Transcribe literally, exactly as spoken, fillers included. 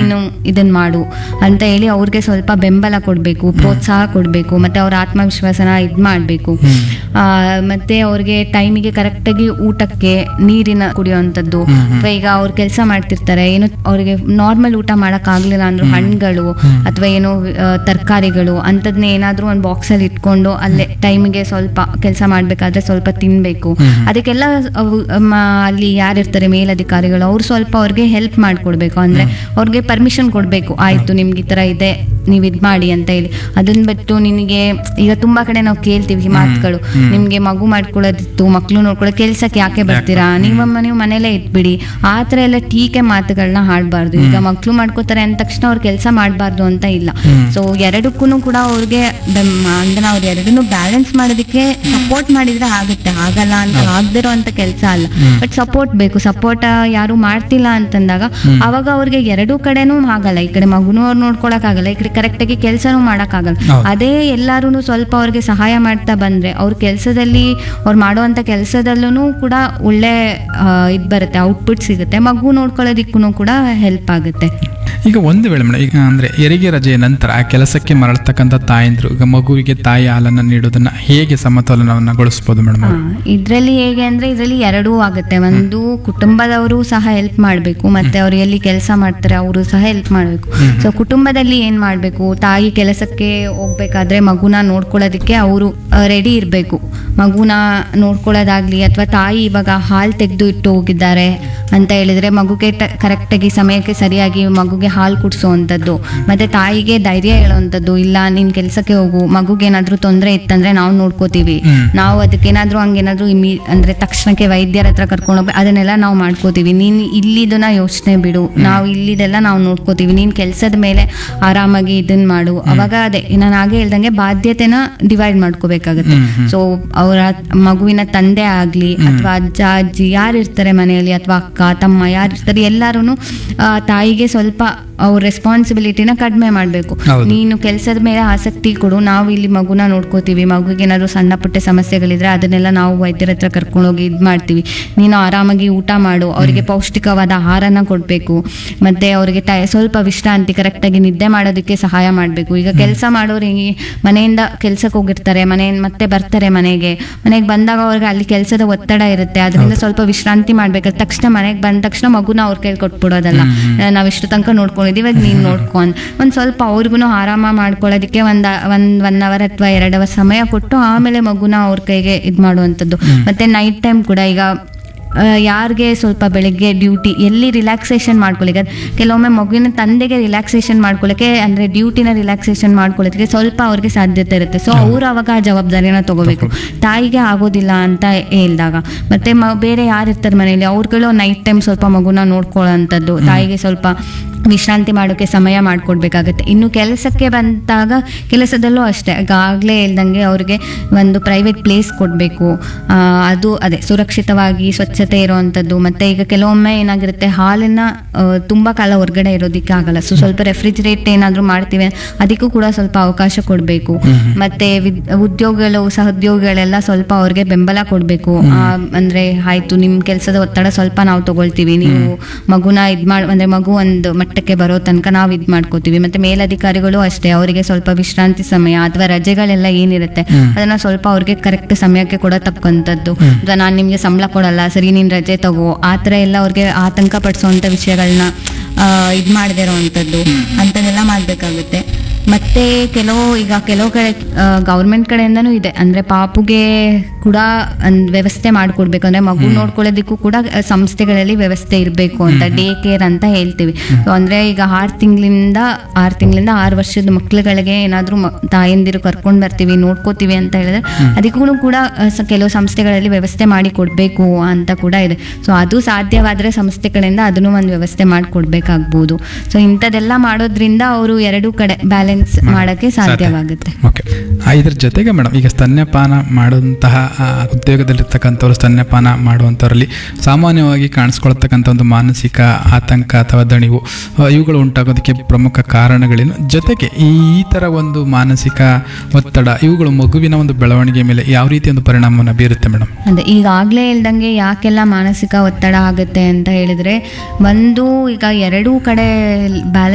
ನೀನು ಇದನ್ನ ಮಾಡು ಅಂತ ಹೇಳಿ ಅವ್ರಿಗೆ ಸ್ವಲ್ಪ ಬೆಂಬಲ ಕೊಡಬೇಕು, ಪ್ರೋತ್ಸಾಹ ಕೊಡಬೇಕು, ಮತ್ತೆ ಅವ್ರ ಆತ್ಮವಿಶ್ವಾಸನ ಇದು ಮಾಡಬೇಕು. ಮತ್ತೆ ಅವ್ರಿಗೆ ಟೈಮಿಗೆ ಕರೆಕ್ಟಾಗಿ ಊಟಕ್ಕೆ ನೀರಿನ ಕುಡಿಯುವಂಥದ್ದು, ಅಥವಾ ಈಗ ಅವ್ರು ಕೆಲಸ ಮಾಡ್ತಿರ್ತಾರೆ, ಏನು ಅವ್ರಿಗೆ ನಾರ್ಮಲ್ ಊಟ ಮಾಡಕ್ ಆಗ್ಲಿಲ್ಲ ಅಂದ್ರೂ ಹಣ್ಣುಗಳು ಅಥವಾ ಏನೋ ತರಕಾರಿಗಳು ಅಂಥದ್ನ ಏನಾದ್ರೂ ಒಂದು ಬಾಕ್ಸ್ ಅಲ್ಲಿ ಇಟ್ಕೊಂಡು ಅಲ್ಲೇ ಟೈಮಿಗೆ ಸ್ವಲ್ಪ ಕೆಲಸ ಮಾಡ್ಬೇಕಾದ್ರೆ ಸ್ವಲ್ಪ ತಿನ್ಬೇಕು. ಅದಕ್ಕೆಲ್ಲ ಅಲ್ಲಿ ಯಾರಿರ್ತಾರೆ ಮೇಲಧಿಕಾರಿಗಳು ಅವ್ರು ಸ್ವಲ್ಪ ಅವ್ರಿಗೆ ಹೆಲ್ಪ್ ಮಾಡ್ಕೊಡ್ಬೇಕು, ಅಂದ್ರೆ ಅವ್ರಿಗೆ ಪರ್ಮಿಷನ್ ಕೊಡ್ಬೇಕು, ಆಯ್ತು ನಿಮ್ಗೆ ಈ ತರ ಇದೆ ನೀವ್ ಇದ್ ಮಾಡಿ ಅಂತ ಹೇಳಿ. ಅದನ್ನ ಬಿಟ್ಟು ನಿನಗೆ ಈಗ ತುಂಬಾ ಕಡೆ ನಾವು ಕೇಳ್ತೀವಿ ಮಾತುಗಳು, ನಿಮ್ಗೆ ಮಗು ಮಾಡ್ಕೊಳ್ಳೋದಿತ್ತು, ಮಕ್ಳು ನೋಡ್ಕೊಳ್ಳೋ ಕೆಲ್ಸಕ್ಕೆ ಯಾಕೆ ಬರ್ತೀರಾ, ನೀವಮ್ಮ ನೀವು ಮನೇಲೆ ಇಟ್ಬಿಡಿ, ಆತರ ಎಲ್ಲ ಟೀಕೆ ಮಾತುಗಳನ್ನ ಹಾಡ್ಬಾರ್ದು. ಈಗ ಮಕ್ಳು ಮಾಡ್ಕೋತಾರೆ ಅಂದ ತಕ್ಷಣ ಅವ್ರು ಕೆಲಸ ಮಾಡ್ಬಾರ್ದು ಅಂತ ಇಲ್ಲ. ಸೊ ಎರಡಕ್ಕೂ ಕೂಡ ಅವ್ರಿಗೆ ಅಂದ್ರೆ ಅವ್ರು ಎರಡನ್ನೂ ಬ್ಯಾಲೆನ್ಸ್ ಮಾಡೋದಕ್ಕೆ ಸಪೋರ್ಟ್ ಮಾಡಿದ್ರೆ ಆಗುತ್ತೆ, ಆಗಲ್ಲ ಅಂತ ಆಗದಿರೋ ಅಂತ ಕೆಲಸ ಅಲ್ಲ, ಬಟ್ ಸಪೋರ್ಟ್ ಬೇಕು. ಸಪೋರ್ಟ್ ಯಾರು ಮಾಡ್ತಿಲ್ಲ ಅಂತಂದಾಗ ಅವಾಗ ಅವ್ರಿಗೆ ಎರಡೂ ಕಡೆನೂ ಆಗಲ್ಲ, ಈ ಕಡೆ ಮಗುನೂ ಅವ್ರು ನೋಡ್ಕೊಳಕ್ ಆಗಲ್ಲ, ಈ ಕಡೆ ಕರೆಕ್ಟ್ ಆಗಿ ಕೆಲಸನೂ ಮಾಡಕ್ ಆಗಲ್ಲ. ಅದೇ ಎಲ್ಲಾರು ಸ್ವಲ್ಪ ಅವ್ರಿಗೆ ಸಹಾಯ ಮಾಡ್ತಾ ಬಂದ್ರೆ ಅವ್ರ ಕೆಲಸದಲ್ಲಿ ಅವ್ರು ಮಾಡುವಂತ ಕೆಲಸದಲ್ಲೂ ಕೂಡ ಒಳ್ಳೆ ಇದ್ ಬರುತ್ತೆ, ಔಟ್ಪುಟ್ ಸಿಗುತ್ತೆ, ಮಗು ನೋಡ್ಕೊಳ್ಳೋದಿಕ್ಕೂ ಕೂಡ ಹೆಲ್ಪ್ ಆಗುತ್ತೆ. ಈಗ ಒಂದು ವೇಳೆ ಮೇಡಮ್, ಈಗ ಅಂದ್ರೆ ಹೆರಿಗೆ ರಜೆಯ ನಂತರ ಆ ಕೆಲಸಕ್ಕೆ ಮರಳತಕ್ಕಂಥ ತಾಯಂದ್ರು ಈಗ ಮಗುವಿಗೆ ತಾಯಿ ಹಾಲನ್ನು ನೀಡೋದನ್ನ ಹೇಗೆ ಸಮತೋಲನವನ್ನ ಗೊಳಿಸಬಹುದು ಮೇಡಮ್? ಇದ್ರಲ್ಲಿ ಹೇಗೆ ಅಂದ್ರೆ ಇದ್ರಲ್ಲಿ ಎರಡೂ ಆಗುತ್ತೆ. ಒಂದು ಕುಟುಂಬದವರು ಸಹ ಹೆಲ್ಪ್ ಮಾಡ್ಬೇಕು, ಮತ್ತೆ ಅವ್ರು ಎಲ್ಲಿ ಕೆಲಸ ಮಾಡ್ತಾರೆ ಅವರು ಸಹ ಹೆಲ್ಪ್ ಮಾಡ್ಬೇಕು. ಸೊ ಕುಟುಂಬದಲ್ಲಿ ಏನ್ ಮಾಡ್ಬೇಕು, ತಾಯಿ ಕೆಲಸಕ್ಕೆ ಹೋಗ್ಬೇಕಾದ್ರೆ ಮಗುನ ನೋಡ್ಕೊಳ್ಳೋದಕ್ಕೆ ಅವರು ರೆಡಿ ಇರ್ಬೇಕು. ಮಗುನ ನೋಡ್ಕೊಳ್ಳೋದಾಗ್ಲಿ ಅಥವಾ ತಾಯಿ ಇವಾಗ ಹಾಲು ತೆಗೆದು ಇಟ್ಟು ಹೋಗಿದ್ದಾರೆ ಅಂತ ಹೇಳಿದ್ರೆ ಮಗುಗೆ ಕರೆಕ್ಟಾಗಿ ಸಮಯಕ್ಕೆ ಸರಿಯಾಗಿ ಮಗುಗೆ ಹಾಲು ಕುಡಿಸೋವಂಥದ್ದು, ಮತ್ತೆ ತಾಯಿಗೆ ಧೈರ್ಯ ಹೇಳೋವಂಥದ್ದು, ಇಲ್ಲ ನೀನ್ ಕೆಲ್ಸಕ್ಕೆ ಹೋಗು, ಮಗುಗೇನಾದ್ರೂ ತೊಂದರೆ ಇತ್ತಂದ್ರೆ ನಾವು ನೋಡ್ಕೋತೀವಿ, ನಾವು ಅದಕ್ಕೇನಾದ್ರೂ ಹಂಗೇನಾದ್ರೂ ಇಮಿ ಅಂದ್ರೆ ತಕ್ಷಣಕ್ಕೆ ವೈದ್ಯರ ಹತ್ರ ಕರ್ಕೊಂಡು ಹೋಗ್ಬೇಕು, ಅದನ್ನೆಲ್ಲ ನಾವು ಮಾಡ್ಕೋತೀವಿ, ನೀನ್ ಇಲ್ಲಿದನ್ನ ಯೋಚನೆ ಬಿಡು, ನಾವು ಇಲ್ಲಿದೆಲ್ಲ ನಾವು ನೋಡ್ಕೋತೀವಿ, ನೀನ್ ಕೆಲ್ಸದ ಮೇಲೆ ಆರಾಮಾಗಿ ಇದನ್ ಮಾಡು. ಅವಾಗ ಅದೇ ನಾನು ಹಾಗೆ ಹೇಳ್ದಂಗೆ ಬಾಧ್ಯತೆನ ಡಿವೈಡ್ ಮಾಡ್ಕೋಬೇಕಾಗತ್ತೆ. ಸೊ ಅವರ ಮಗುವಿನ ತಂದೆ ಆಗ್ಲಿ ಅಥವಾ ಅಜ್ಜ ಅಜ್ಜಿ ಯಾರಿರ್ತಾರೆ ಮನೆಯಲ್ಲಿ ಅಥವಾ ಅಕ್ಕ ತಮ್ಮ ಯಾರಿರ್ತಾರೆ ಎಲ್ಲಾರು ತಾಯಿಗೆ ಸ್ವಲ್ಪ ಅವ್ರ ರೆಸ್ಪಾನ್ಸಿಬಿಲಿಟಿನ ಕಡಿಮೆ ಮಾಡ್ಬೇಕು. ನೀನು ಕೆಲಸದ ಮೇಲೆ ಆಸಕ್ತಿ ಕೊಡು, ನಾವು ಇಲ್ಲಿ ಮಗುನ ನೋಡ್ಕೋತೀವಿ, ಮಗುಗೆ ಏನಾದ್ರು ಸಣ್ಣ ಪುಟ್ಟ ಸಮಸ್ಯೆಗಳಿದ್ರೆ ಅದನ್ನೆಲ್ಲ ನಾವು ವೈದ್ಯರ ಹತ್ರ ಕರ್ಕೊಂಡೋಗಿ ಇದ್ ಮಾಡ್ತೀವಿ, ನೀನು ಆರಾಮಾಗಿ ಊಟ ಮಾಡು, ಅವರಿಗೆ ಪೌಷ್ಟಿಕವಾದ ಆಹಾರನ ಕೊಡ್ಬೇಕು, ಮತ್ತೆ ಅವ್ರಿಗೆ ಟೈ ಸ್ವಲ್ಪ ವಿಶ್ರಾಂತಿ ಕರೆಕ್ಟಾಗಿ ನಿದ್ದೆ ಮಾಡೋದಕ್ಕೆ ಸಹಾಯ ಮಾಡ್ಬೇಕು. ಈಗ ಕೆಲಸ ಮಾಡೋರು ಮನೆಯಿಂದ ಕೆಲ್ಸಕ್ಕೆ ಹೋಗಿರ್ತಾರೆ, ಮನೆ ಮತ್ತೆ ಬರ್ತಾರೆ ಮನೆಗೆ, ಮನೆಗೆ ಬಂದಾಗ ಅವ್ರಿಗೆ ಅಲ್ಲಿ ಕೆಲಸದ ಒತ್ತಡ ಇರುತ್ತೆ, ಅದರಿಂದ ಸ್ವಲ್ಪ ವಿಶ್ರಾಂತಿ ಮಾಡ್ಬೇಕಾದ್ರೆ ತಕ್ಷಣ ಮನೆಗೆ ಬಂದ ತಕ್ಷಣ ಮಗುನ ಅವ್ರ ಕೈಲಿ ಕೊಟ್ಬಿಡೋದಲ್ಲ, ನಾವ್ ಇಷ್ಟು ತನಕ ನೋಡ್ಕೊಂಡು ಇವಾಗ ನೀನ್ ನೋಡ್ಕೊಂಡ್ ಒಂದ್ ಸ್ವಲ್ಪ ಅವ್ರಿಗೂ ಆರಾಮ ಮಾಡ್ಕೊಳ್ಳೋದಕ್ಕೆ ಒಂದ್ ಒಂದ್ ಒನ್ ಅವರ್ ಅಥವಾ ಎರಡ್ ಅವರ್ ಸಮಯ ಕೊಟ್ಟು ಆಮೇಲೆ ಮಗುನ ಅವ್ರ ಕೈಗೆ ಇದ್ ಮಾಡುವಂಥದ್ದು. ಮತ್ತೆ ನೈಟ್ ಟೈಮ್ ಕೂಡ ಈಗ ಯಾರಿಗೆ ಸ್ವಲ್ಪ ಬೆಳಗ್ಗೆ ಡ್ಯೂಟಿ ಎಲ್ಲಿ ರಿಲ್ಯಾಕ್ಸೇಷನ್ ಮಾಡ್ಕೊಳ್ಳಿಕ್ಕೆ, ಕೆಲವೊಮ್ಮೆ ಮಗುವಿನ ತಂದೆಗೆ ರಿಲ್ಯಾಕ್ಸೇಷನ್ ಮಾಡ್ಕೊಳ್ಳಿಕ್ಕೆ ಅಂದ್ರೆ ಡ್ಯೂಟಿನ ರಿಲ್ಯಾಕ್ಸೇಷನ್ ಮಾಡ್ಕೊಳ್ಳೋದಕ್ಕೆ ಸ್ವಲ್ಪ ಅವ್ರಿಗೆ ಸಾಧ್ಯತೆ ಇರುತ್ತೆ. ಸೊ ಅವ್ರು ಅವಾಗ ಆ ಜವಾಬ್ದಾರಿನ ತಗೋಬೇಕು, ತಾಯಿಗೆ ಆಗೋದಿಲ್ಲ ಅಂತ ಹೇಳಿದಾಗ. ಮತ್ತೆ ಬೇರೆ ಯಾರಿರ್ತಾರೆ ಮನೆಯಲ್ಲಿ ಅವ್ರುಗಳು ನೈಟ್ ಟೈಮ್ ಸ್ವಲ್ಪ ಮಗುನ ನೋಡ್ಕೊಳ್ಳೋಂಥದ್ದು, ತಾಯಿಗೆ ಸ್ವಲ್ಪ ವಿಶ್ರಾಂತಿ ಮಾಡೋಕೆ ಸಮಯ ಮಾಡ್ಕೊಡ್ಬೇಕಾಗತ್ತೆ. ಇನ್ನು ಕೆಲಸಕ್ಕೆ ಬಂದಾಗ ಕೆಲಸದಲ್ಲೂ ಅಷ್ಟೇ, ಈಗಾಗಲೇ ಹೇಳ್ದಂಗೆ ಅವ್ರಿಗೆ ಒಂದು ಪ್ರೈವೇಟ್ ಪ್ಲೇಸ್ ಕೊಡಬೇಕು, ಅದು ಅದೇ ಸುರಕ್ಷಿತವಾಗಿ ಸ್ವಚ್ಛತೆ ಇರೋವಂಥದ್ದು. ಮತ್ತೆ ಈಗ ಕೆಲವೊಮ್ಮೆ ಏನಾಗಿರುತ್ತೆ, ಹಾಲನ್ನ ತುಂಬಾ ಕಾಲ ಹೊರಗಡೆ ಇರೋದಿಕ್ಕೆ ಆಗಲ್ಲ, ಸೊ ಸ್ವಲ್ಪ ರೆಫ್ರಿಜರೇಟ್ ಏನಾದ್ರು ಮಾಡ್ತೀವಿ ಅದಕ್ಕೂ ಕೂಡ ಸ್ವಲ್ಪ ಅವಕಾಶ ಕೊಡಬೇಕು. ಮತ್ತೆ ಉದ್ಯೋಗಗಳು ಸಹೋದ್ಯೋಗಿಗಳೆಲ್ಲ ಸ್ವಲ್ಪ ಅವ್ರಿಗೆ ಬೆಂಬಲ ಕೊಡಬೇಕು, ಅಂದ್ರೆ ಆಯ್ತು ನಿಮ್ ಕೆಲಸದ ಒತ್ತಡ ಸ್ವಲ್ಪ ನಾವು ತಗೊಳ್ತೀವಿ, ನೀವು ಮಗುನ ಇದ್ ಮಾಡ್ ಅಂದ್ರೆ ಮಗು ಒಂದು ಮಟ್ಟಕ್ಕೆ ಬರೋ ತನಕ ನಾವು ಇದ್ ಮಾಡ್ಕೋತೀವಿ. ಮತ್ತೆ ಮೇಲಧಿಕಾರಿಗಳು ಅಷ್ಟೇ, ಅವರಿಗೆ ಸ್ವಲ್ಪ ವಿಶ್ರಾಂತಿ ಸಮಯ ಅಥವಾ ರಜೆಗಳೆಲ್ಲ ಏನಿರುತ್ತೆ ಅದನ್ನ ಸ್ವಲ್ಪ ಅವ್ರಿಗೆ ಕರೆಕ್ಟ್ ಸಮಯಕ್ಕೆ ಕೊಡತಕ್ಕಂಥದ್ದು. ಅಥವಾ ನಾನ್ ನಿಮ್ಗೆ ಸಂಬಳ ಕೊಡಲ್ಲ, ಸರಿ ನೀನ್ ರಜೆ ತಗೋ, ಆತರ ಎಲ್ಲ ಅವ್ರಿಗೆ ಆತಂಕ ಪಡಿಸೋಂತ ವಿಷಯಗಳನ್ನ ಇದ್ ಮಾಡದೇ ಇರೋವಂಥದ್ದು ಅಂತದೆಲ್ಲ ಮಾಡ್ಬೇಕಾಗುತ್ತೆ. ಮತ್ತೆ ಕೆಲವು ಈಗ ಕೆಲವು ಕಡೆ ಗೌರ್ಮೆಂಟ್ ಕಡೆಯಿಂದನೂ ಇದೆ, ಅಂದ್ರೆ ಪಾಪುಗೆ ಕೂಡ ವ್ಯವಸ್ಥೆ ಮಾಡ್ಕೊಡ್ಬೇಕು, ಅಂದ್ರೆ ಮಗು ನೋಡ್ಕೊಳ್ಳೋದಕ್ಕೂ ಕೂಡ ಸಂಸ್ಥೆಗಳಲ್ಲಿ ವ್ಯವಸ್ಥೆ ಇರಬೇಕು ಅಂತ, ಡೇ ಕೇರ್ ಅಂತ ಹೇಳ್ತೀವಿ. ಅಂದ್ರೆ ಈಗ ಆರು ತಿಂಗಳಿಂದ ಆರು ತಿಂಗಳಿಂದ ಆರು ವರ್ಷದ ಮಕ್ಳುಗಳಿಗೆ ಏನಾದ್ರೂ ತಾಯಂದಿರು ಕರ್ಕೊಂಡ್ ಬರ್ತೀವಿ ನೋಡ್ಕೋತೀವಿ ಅಂತ ಹೇಳಿದ್ರೆ ಅದಕ್ಕೂ ಕೂಡ ಕೆಲವು ಸಂಸ್ಥೆಗಳಲ್ಲಿ ವ್ಯವಸ್ಥೆ ಮಾಡಿ ಕೊಡ್ಬೇಕು ಅಂತ ಕೂಡ ಇದೆ. ಸೊ ಅದು ಸಾಧ್ಯವಾದ್ರೆ ಸಂಸ್ಥೆ ಕಡೆಯಿಂದ ಅದನ್ನು ಒಂದು ವ್ಯವಸ್ಥೆ ಮಾಡಿಕೊಡ್ಬೇಕಾಗ್ಬೋದು. ಸೊ ಇಂಥದ್ದೆಲ್ಲ ಮಾಡೋದ್ರಿಂದ ಅವರು ಎರಡೂ ಕಡೆ ಬ್ಯಾಲೆನ್ಸ್ ಮಾಡಕ್ಕೆ ಸಾಧ್ಯವಾಗುತ್ತೆ. ಇದ್ರ ಜೊತೆಗೆ ಮೇಡಮ್, ಈಗ ಸ್ತನ್ಯಪಾನ ಮಾಡುವಂತಹ ಉದ್ಯೋಗದಲ್ಲಿರ್ತಕ್ಕಂಥವ್ರು ಸ್ತನ್ಯಪಾನ ಮಾಡುವಂಥವ್ರಲ್ಲಿ ಸಾಮಾನ್ಯವಾಗಿ ಕಾಣಿಸ್ಕೊಳ್ತಕ್ಕಂಥ ಒಂದು ಮಾನಸಿಕ ಆತಂಕ ಅಥವಾ ದಣಿವು ಇವುಗಳು ಉಂಟಾಗೋದಕ್ಕೆ ಪ್ರಮುಖ ಕಾರಣಗಳೇನು? ಜೊತೆಗೆ ಈ ತರ ಒಂದು ಮಾನಸಿಕ ಒತ್ತಡ ಇವುಗಳು ಮಗುವಿನ ಒಂದು ಬೆಳವಣಿಗೆ ಮೇಲೆ ಯಾವ ರೀತಿ ಒಂದು ಪರಿಣಾಮವನ್ನು ಬೀರುತ್ತೆ ಮೇಡಮ್? ಅದೇ ಈಗಾಗಲೇ ಹೇಳ್ದಂಗೆ ಯಾಕೆಲ್ಲ ಮಾನಸಿಕ ಒತ್ತಡ ಆಗುತ್ತೆ ಅಂತ ಹೇಳಿದ್ರೆ, ಒಂದು ಈಗ ಎರಡೂ ಕಡೆ ಬ್ಯಾಲೆನ್ಸ್